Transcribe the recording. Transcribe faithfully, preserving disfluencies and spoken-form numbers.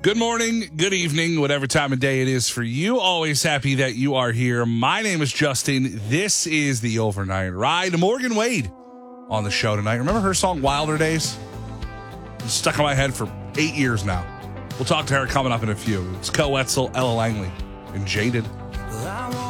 Good morning, good evening, whatever time of day it is for you. Always happy that you are here. My name is Justin. This is the Overnight Ride. Morgan Wade on the show tonight. Remember her song Wilder Days? It's stuck in my head for eight years now. We'll talk to her coming up in a few. It's Co Wetzel, Ella Langley, and Jaded.